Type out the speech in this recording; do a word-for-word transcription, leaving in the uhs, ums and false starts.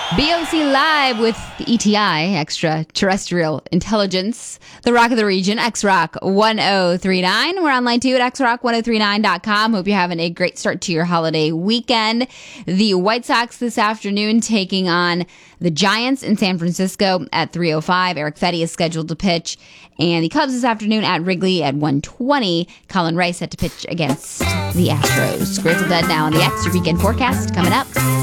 B O C Live with E T I, Extraterrestrial Intelligence, the rock of the region, X-Rock ten thirty-nine. We're online too at x rock ten thirty-nine dot com. Hope you're having a great start to your holiday weekend. The White Sox this afternoon taking on the Giants in San Francisco at three oh five. Eric Fetty is scheduled to pitch. And the Cubs this afternoon at Wrigley at one twenty. Colin Rice set to pitch against the Astros. Grateful Dead now on the X. Your weekend forecast coming up.